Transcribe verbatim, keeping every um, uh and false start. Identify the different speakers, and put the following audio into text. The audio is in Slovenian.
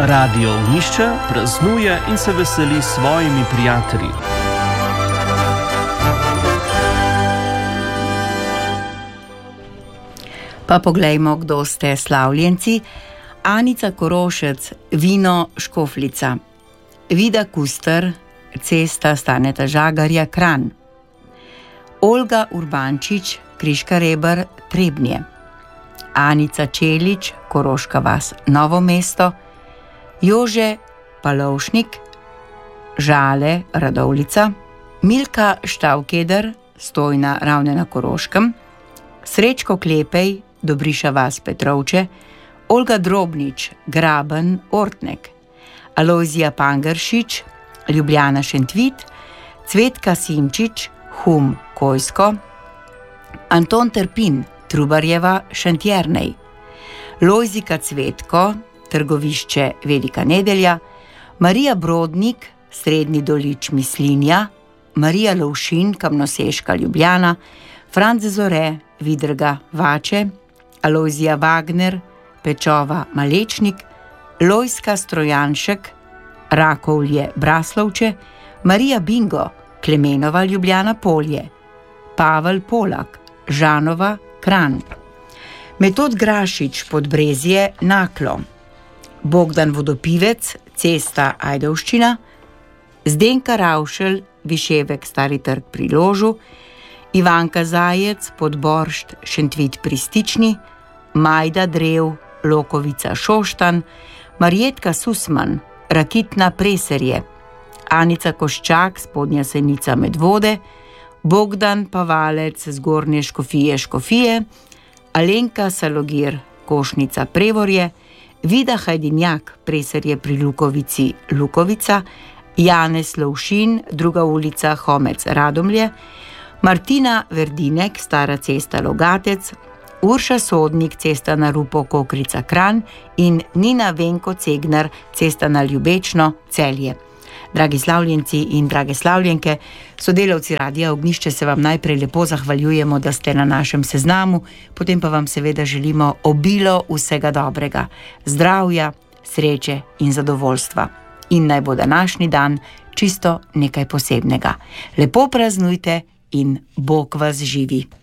Speaker 1: Radio Ognjišče praznuje in se veseli s svojimi prijatelji.
Speaker 2: Pa poglejmo, kdo ste slavljenci. Anica Korošec, Vino Škofljica. Vida Kuster, Cesta Staneta Žagarja, Kranj. Olga Urbančič, Kriška Reber, Trebnje. Anica Čelič, Koroška vas, Novo mesto. Jože Palovšnik, Žale, Radovljica. Milka Štavkeder, Stojna, Ravne na Koroškem. Srečko Klepej, Dobriša vas, Petrovče. Olga Drobnič, Graben, Ortnek. Alojzija Pangršič, Ljubljana, Šentvit. Cvetka Simčič, Hum, Kojsko. Anton Trpin, Trubarjeva, Šentjernej. Lojzika Cvetko, Trgovišče Velika Nedelja. Marija Brodnik, Srednji Dolič, Mislinja. Marija Lovšin, Kamnoseška, Ljubljana. Franc Zore, Vidrga, Vače. Alojzija Wagner, Pečova, Malečnik. Lojska Strojanšek, Rakovlje, Braslovče. Marija Bingo, Klemenova, Ljubljana, Polje. Pavel Polak, Žanova, Kranj. Metod Grašič, Podbrezje, Naklo. Bogdan Vodopivec, Cesta Ajdovščina. Zdenka Ravšelj, Viševek, Stari trg pri Ložu. Ivanka Zajec, Podboršt, Šentvit pri Stični. Majda Drev, Lokovica, Šoštan. Marjetka Susman, Rakitna, Preserje. Anica Koščak, Spodnja Senica, Medvode. Bogdan Pavalec, Zgornje Škofije, Škofije. Alenka Salogir, Košnica, Prevorje. Vida Hajdinjak, Preserje pri Lukovici, Lukovica. Janez Lovšin, Druga ulica, Homec, Radomlje. Martina Verdinek, Stara cesta, Logatec. Urša Sodnik, Cesta na Rupo, Kokrica, Kranj. In Nina Venko Cegnar, Cesta na Ljubečno, Celje. Dragi slavljenci in drage slavljenke, sodelavci Radia Ognjišče, se vam najprej lepo zahvaljujemo, da ste na našem seznamu, potem pa vam seveda želimo obilo vsega dobrega, zdravja, sreče in zadovoljstva. In naj bo današnji dan čisto nekaj posebnega. Lepo praznujte in Bog vas živi.